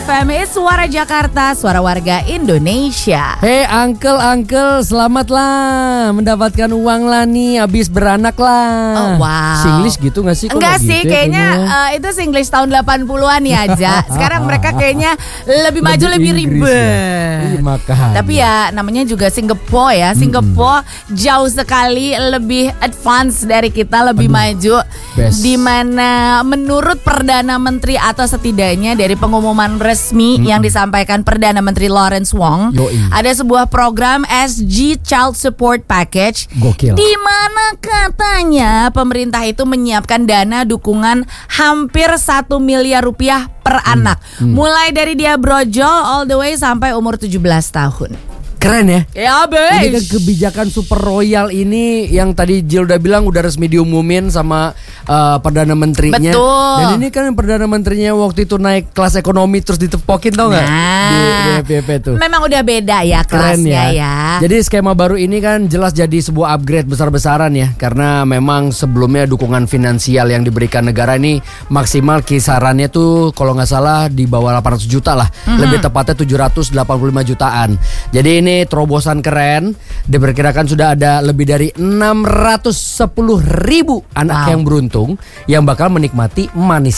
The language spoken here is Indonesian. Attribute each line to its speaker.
Speaker 1: FM, Suara Jakarta, suara warga Indonesia.
Speaker 2: Hei uncle, selamatlah mendapatkan uang lah nih, abis beranak lah.
Speaker 1: Oh, wow.
Speaker 2: Singlish gitu gak sih?
Speaker 1: Enggak sih,
Speaker 2: gitu
Speaker 1: kayaknya itu Singlish tahun 80-an ya aja. Sekarang mereka kayaknya lebih maju, lebih ribet.
Speaker 2: Ya. Makanya.
Speaker 1: Tapi ya namanya juga Singapore ya. Singapore jauh sekali lebih advance dari kita, lebih maju.
Speaker 2: Best.
Speaker 1: Dimana menurut Perdana Menteri atau setidaknya dari pengumuman resmi yang disampaikan Perdana Menteri Lawrence Wong, ada sebuah program SG Child Support Package.
Speaker 2: Gokil.
Speaker 1: Di mana katanya pemerintah itu menyiapkan dana dukungan hampir 1 miliar rupiah per anak. Mulai dari dia brojol all the way sampai umur 17 tahun.
Speaker 2: Keren ya.
Speaker 1: Ya
Speaker 2: Ini kan
Speaker 1: besh.
Speaker 2: kebijakan super royal ini yang tadi Jill udah bilang udah resmi diumumin sama Perdana Menterinya.
Speaker 1: Betul.
Speaker 2: Dan ini kan Perdana Menterinya waktu itu naik kelas ekonomi terus ditepokin, tau gak? Di FYP tuh.
Speaker 1: Memang udah beda ya
Speaker 2: Keren
Speaker 1: kelasnya
Speaker 2: ya.
Speaker 1: ya.
Speaker 2: Jadi skema baru ini kan jelas jadi sebuah upgrade besar-besaran ya. Karena memang sebelumnya dukungan finansial yang diberikan negara ini maksimal kisarannya tuh kalau gak salah di bawah 800 juta lah. Lebih tepatnya 785 jutaan. Jadi ini terobosan keren. Diperkirakan sudah ada lebih dari 610.000 anak yang beruntung yang bakal menikmati manis